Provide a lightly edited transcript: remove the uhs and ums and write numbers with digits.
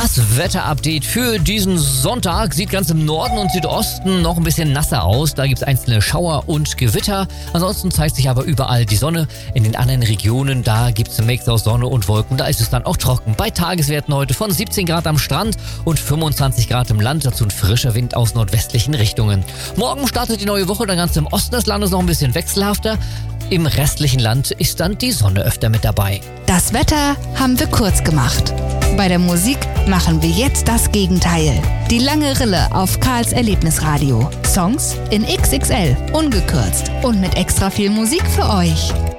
Das Wetterupdate für diesen Sonntag sieht ganz im Norden und Südosten noch ein bisschen nasser aus. Da gibt es einzelne Schauer und Gewitter. Ansonsten zeigt sich aber überall die Sonne. In den anderen Regionen, da gibt es einen Mix aus Sonne und Wolken. Da ist es dann auch trocken. Bei Tageswerten heute von 17 Grad am Strand und 25 Grad im Land. Dazu ein frischer Wind aus nordwestlichen Richtungen. Morgen startet die neue Woche dann ganz im Osten des Landes noch ein bisschen wechselhafter. Im restlichen Land ist dann die Sonne öfter mit dabei. Das Wetter haben wir kurz gemacht. Bei der Musik machen wir jetzt das Gegenteil. Die lange Rille auf Karls Erlebnisradio. Songs in XXL, ungekürzt und mit extra viel Musik für euch.